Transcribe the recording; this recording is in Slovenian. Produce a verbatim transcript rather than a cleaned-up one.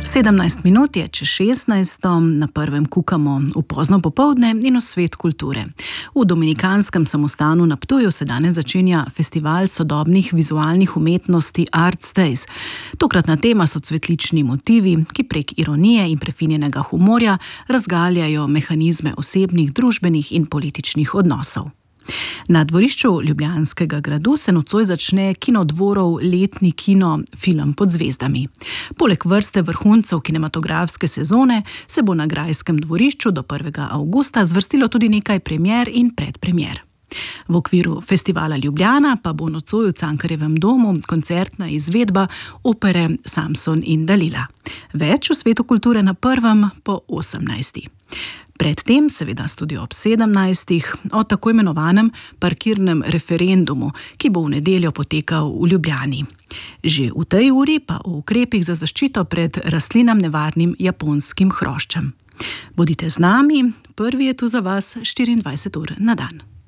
sedemnajst minut je čez šestnajsto, na prvem kukamo v pozno popoldne in v svet kulture. V Dominikanskem samostanu na Ptuju se danes začenja festival sodobnih vizualnih umetnosti Art Days. Tokratna tema so cvetlični motivi, ki prek ironije in prefinjenega humorja razgaljajo mehanizme osebnih, družbenih in političnih odnosov. Na dvorišču Ljubljanskega gradu se nocoj začne Kinodvorov letni kino Film pod zvezdami. Poleg vrste vrhuncev kinematografske sezone se bo na Grajskem dvorišču do prvega avgusta zvrstilo tudi nekaj premier in predpremier. V okviru festivala Ljubljana pa bo nocoj v Cankarjevem domu koncertna izvedba opere Samson in Dalila. Več v svetu kulture na prvem po osemnajsti. Predtem, seveda studio ob sedemnajstih, o tako imenovanem parkirnem referendumu, ki bo v nedeljo potekal v Ljubljani. Že v tej uri pa o ukrepih za zaščito pred rastlinam nevarnim japonskim hroščem. Bodite z nami, prvi je tu za vas štiriindvajset ur na dan.